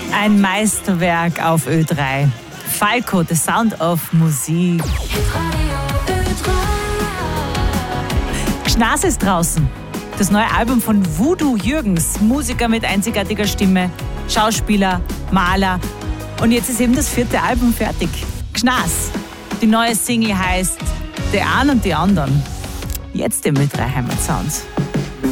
Ein Meisterwerk auf Ö3. Falco, The Sound of Musik. Gschnas ist draußen. Das neue Album von Voodoo Jürgens, Musiker mit einzigartiger Stimme, Schauspieler, Maler. Und jetzt ist eben das 4. Album fertig. Gschnas. Die neue Single heißt Die Einen und die Anderen. Jetzt im Ö3 Heimatsound.